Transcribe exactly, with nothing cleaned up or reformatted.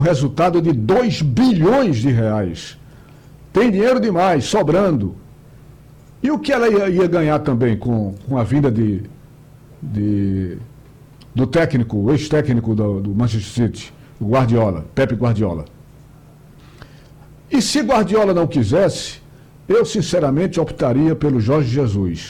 resultado de dois bilhões de reais. Tem dinheiro demais, sobrando. E o que ela ia, ia ganhar também com, com a vinda de, de, do técnico, o ex-técnico do, do Manchester City, o Guardiola, Pepe Guardiola. E se Guardiola não quisesse, eu sinceramente optaria pelo Jorge Jesus.